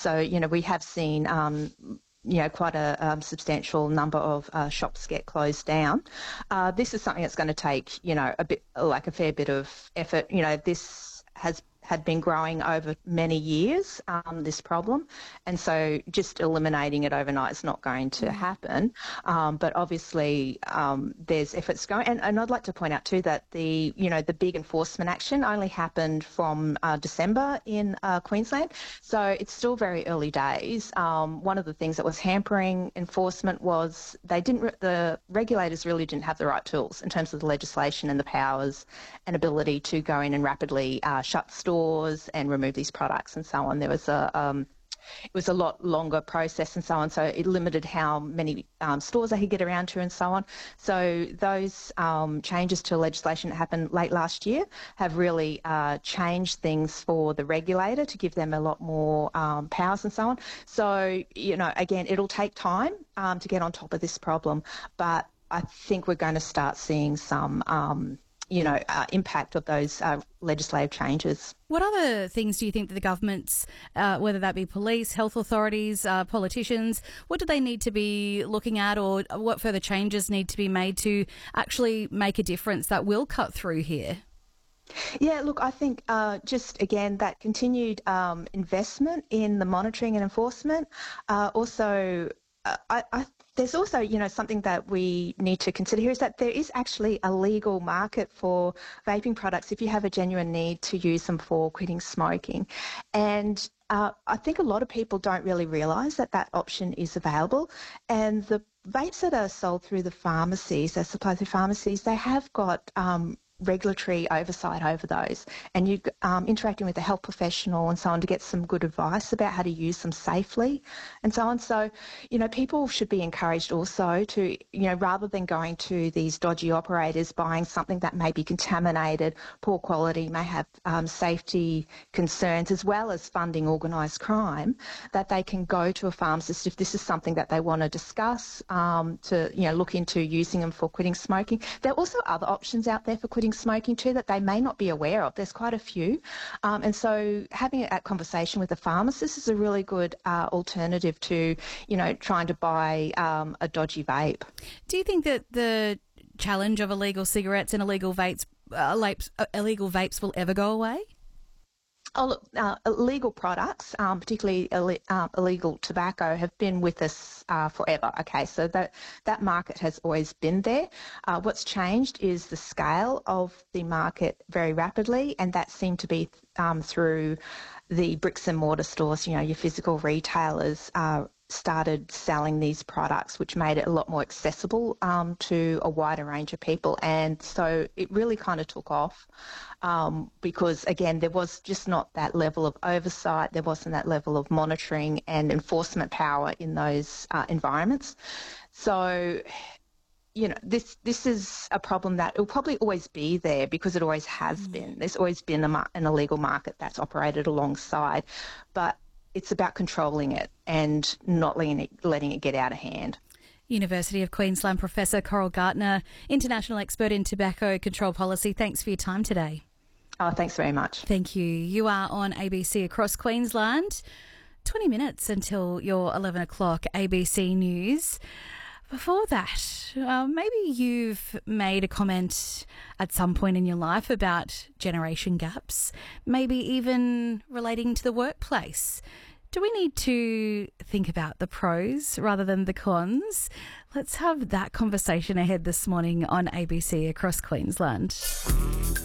So, we have seen quite a substantial number of shops get closed down. This is something that's going to take, a fair bit of effort. This had been growing over many years, this problem, and so just eliminating it overnight is not going to happen. But obviously, there's efforts going, and I'd like to point out too that the big enforcement action only happened from December in Queensland, so it's still very early days. One of the things that was hampering enforcement was the regulators really didn't have the right tools in terms of the legislation and the powers and ability to go in and rapidly shut stores and remove these products and so on. There was it was a lot longer process and so on, so it limited how many stores they could get around to and so on. So those changes to legislation that happened late last year have really changed things for the regulator to give them a lot more powers and so on. So, again, it'll take time to get on top of this problem, but I think we're going to start seeing some impact of those legislative changes. What other things do you think that the governments, whether that be police, health authorities, politicians, what do they need to be looking at, or what further changes need to be made to actually make a difference that will cut through here? Yeah, look, I think just again that continued investment in the monitoring and enforcement. There's also, something that we need to consider here is that there is actually a legal market for vaping products if you have a genuine need to use them for quitting smoking. And I think a lot of people don't really realise that option is available. And the vapes that are sold through the pharmacies, they're supplied through pharmacies, they have got regulatory oversight over those, and you interacting with a health professional and so on to get some good advice about how to use them safely and so on. So, people should be encouraged also to, rather than going to these dodgy operators, buying something that may be contaminated, poor quality, may have safety concerns, as well as funding organised crime, that they can go to a pharmacist if this is something that they want to discuss, to, look into using them for quitting smoking. There are also other options out there for quitting smoking too that they may not be aware of. There's quite a few. And so having a conversation with a pharmacist is a really good alternative to, trying to buy a dodgy vape. Do you think that the challenge of illegal cigarettes and illegal vapes will ever go away? Oh, look, illegal products, particularly illegal tobacco, have been with us forever. Okay, so that market has always been there. What's changed is the scale of the market very rapidly, and that seemed to be through the bricks and mortar stores, your physical retailers started selling these products, which made it a lot more accessible to a wider range of people. And so it really kind of took off because, again, there was just not that level of oversight. There wasn't that level of monitoring and enforcement power in those environments. So, this is a problem that will probably always be there because it always has been. There's always been an illegal market that's operated alongside, but it's about controlling it and not letting it get out of hand. University of Queensland Professor Coral Gartner, international expert in tobacco control policy. Thanks for your time today. Oh, thanks very much. Thank you. You are on ABC Across Queensland. 20 minutes until your 11 o'clock ABC News. Before that, maybe you've made a comment at some point in your life about generation gaps, maybe even relating to the workplace. Do we need to think about the pros rather than the cons? Let's have that conversation ahead this morning on ABC Across Queensland.